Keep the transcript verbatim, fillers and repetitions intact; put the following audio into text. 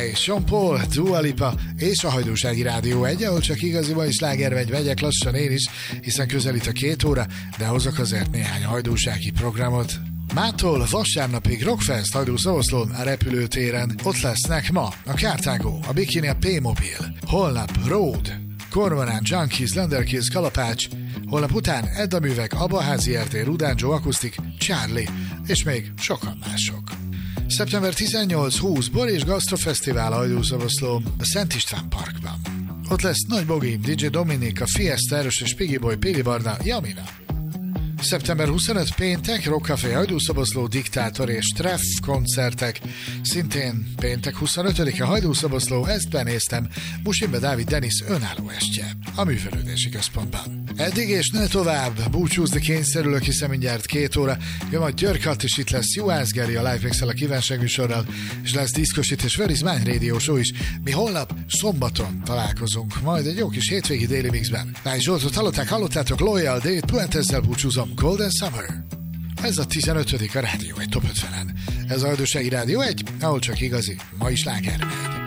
és Sean Paul, Dua Lipa és a Hajdúsági Rádió egy, ahol csak igaziba is slágermegy, megyek lassan én is, hiszen közelít a két óra, de hozok azért néhány hajdúsági programot. Mától vasárnapig Rockfest Hajdú-Szoboszlón a repülőtéren. Ott lesznek ma a Carthago, a Bikini, a P-Mobil. Holnap Road, Kormorán, Junkies, Lenderkiss, Kalapács. Holnap után Edda Művek, Abaházi er té, Rudán Joe Akusztik, Charlie és még sokan mások. szeptember tizennyolc-húsz Bor és Gasztrofesztivál Hajdú-Szoboszlón a Szent István Parkban. Ott lesz Nagy Bogi, dé dzsé Dominik, a Fiesta Erős és Piggy Boy, Pili Barna, Jamina. szeptember huszonöt péntek, Rock Café Hajdú-Szoboszló, Diktátor és Treff koncertek. Szintén péntek huszonötödike Hajdú-Szoboszló, ezt benéztem, Musimbe Dávid Denis önálló estje a Művelődési Központban. Eddig és ne tovább, búcsúzni kényszerülök, hiszen mindjárt két óra, jön majd Györkat, és itt lesz Juhász Geri a Live Mix-el a kívánságműsorral, és lesz Diszkosit és Where is Mine Radio Show is. Mi holnap szombaton találkozunk, majd egy jó kis hétvégi Daily Mixben. Náj Zsoltot hallották, hallottátok, Loyal Date, Puent, ezzel búcsúzom, Golden Summer. Ez a tizenötödik a Rádió egy Top ötvenen. Ez a Hajdúsági Rádió egy, ahol csak igazi, ma is sláger megy.